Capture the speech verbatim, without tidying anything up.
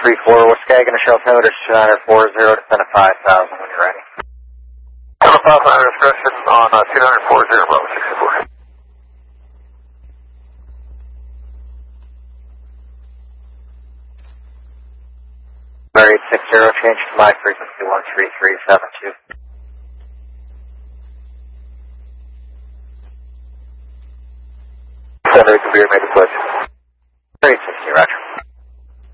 three four, Waskagan, Shell Tower, two nine four zero, descend to five thousand when you're ready. five hundred discretion on uh, two nine four zero, Bravo sixty-four. eight six zero, change to my frequency one three three seven two. Seven eight computer made a pledge. three sixty, roger.